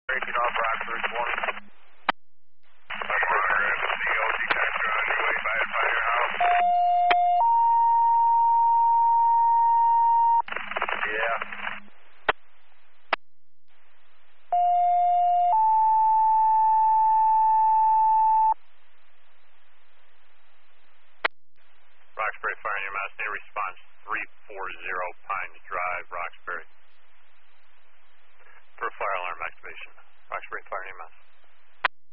Breaking off Rockford 20. Roger, MC, OG Capture on your way by the firehouse. Yeah. Roxbury firing your mass near response 340 Pines Drive, Roxbury. For fire alarm activation.